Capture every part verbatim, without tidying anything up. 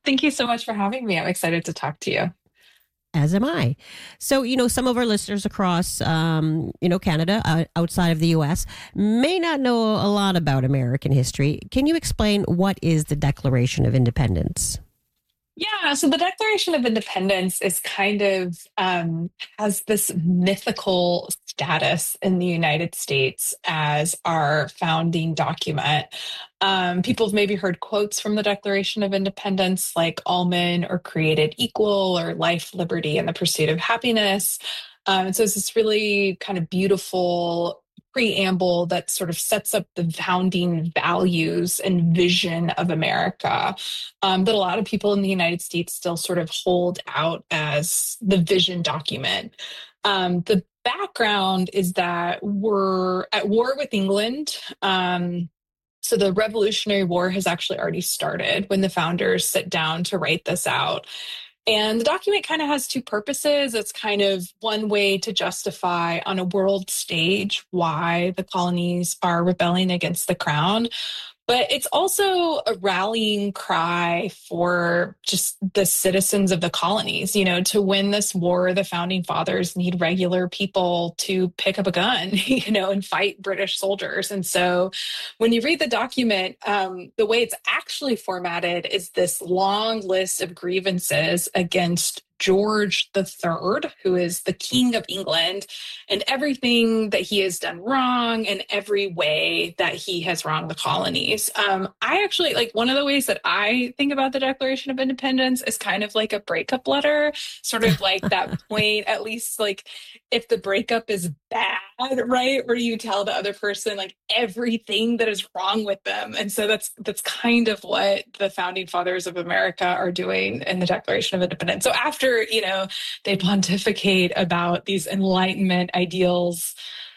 Thank you so much for having me. I'm excited to talk to you. As am I. So, you know, some of our listeners across, um, you know, Canada, uh, outside of the U S, may not know a lot about American history. Can you explain what is the Declaration of Independence? Yeah, so the Declaration of Independence is kind of um, has this mythical status in the United States as our founding document. Um, people have maybe heard quotes from the Declaration of Independence, like all men are created equal, or life, liberty, and the pursuit of happiness. Um, and so it's this really kind of beautiful preamble that sort of sets up the founding values and vision of America, um, that a lot of people in the United States still sort of hold out as the vision document. Um, the background is that we're at war with England. Um, so the Revolutionary War has actually already started when the founders sit down to write this out. And the document kind of has two purposes. It's kind of one way to justify on a world stage why the colonies are rebelling against the crown. But it's also a rallying cry for just the citizens of the colonies. You know, to win this war, the founding fathers need regular people to pick up a gun, you know, and fight British soldiers. And so when you read the document, um, the way it's actually formatted is this long list of grievances against George the Third, who is the King of England, and everything that he has done wrong and every way that he has wronged the colonies. Um, I actually like one of the ways that I think about the Declaration of Independence is kind of like a breakup letter, sort of like that point, at least like if the breakup is bad, right? Where you tell the other person like everything that is wrong with them. And so that's that's kind of what the founding fathers of America are doing in the Declaration of Independence. So after, you know, they pontificate about these Enlightenment ideals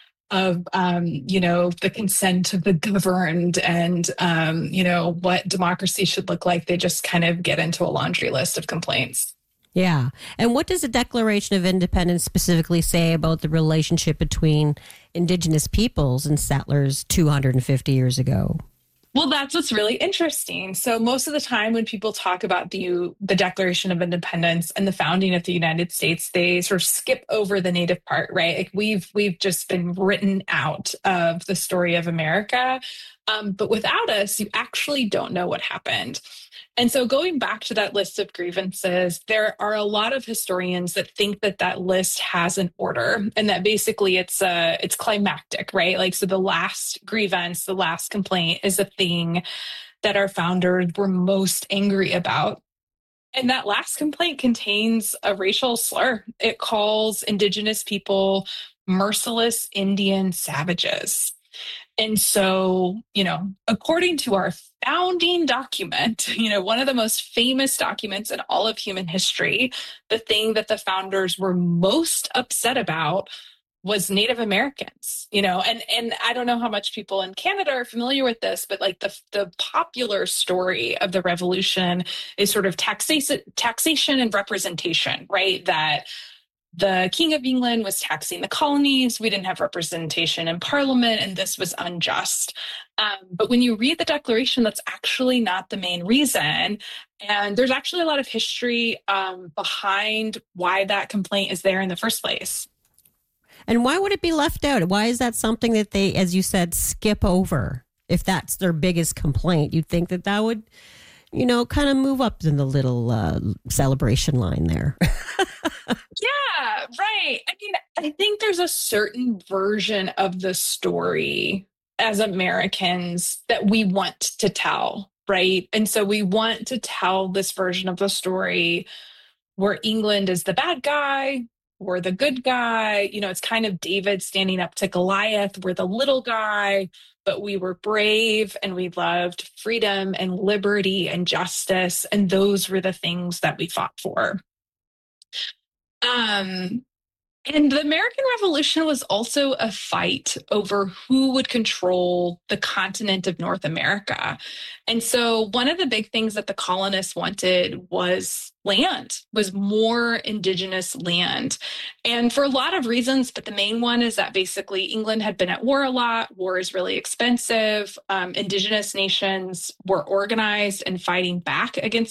of, um, you know, the consent of the governed and, um, you know, what democracy should look like, they just kind of get into a laundry list of complaints. Yeah. And what does the Declaration of Independence specifically say about the relationship between Indigenous peoples and settlers two hundred fifty years ago? Well, that's what's really interesting. So most of the time when people talk about the the Declaration of Independence and the founding of the United States, they sort of skip over the native part, right? Like we've we've just been written out of the story of America. Um, but without us, you actually don't know what happened. And so going back to that list of grievances, there are a lot of historians that think that that list has an order and that basically it's uh, it's climactic, right? Like, so the last grievance, the last complaint is the thing that our founders were most angry about. And that last complaint contains a racial slur. It calls Indigenous people merciless Indian savages. And so, you know, according to our founding document, you know, one of the most famous documents in all of human history, the thing that the founders were most upset about was Native Americans, you know, and and I don't know how much people in Canada are familiar with this, but like the the popular story of the revolution is sort of taxation, taxation and representation, right? That the King of England was taxing the colonies. We didn't have representation in Parliament, and this was unjust. Um, but when you read the Declaration, that's actually not the main reason. And there's actually a lot of history um, behind why that complaint is there in the first place. And why would it be left out? Why is that something that they, as you said, skip over? If that's their biggest complaint, you'd think that that would, you know, kind of move up in the little uh, celebration line there. Yeah, right. I mean, I think there's a certain version of the story as Americans that we want to tell, right? And so we want to tell this version of the story where England is the bad guy, we're the good guy. You know, it's kind of David standing up to Goliath. We're the little guy, but we were brave and we loved freedom and liberty and justice. And those were the things that we fought for. Um, and the American Revolution was also a fight over who would control the continent of North America. And so one of the big things that the colonists wanted was land, was more indigenous land. And for a lot of reasons, but the main one is that basically England had been at war a lot. War is really expensive. Um, indigenous nations were organized and fighting back against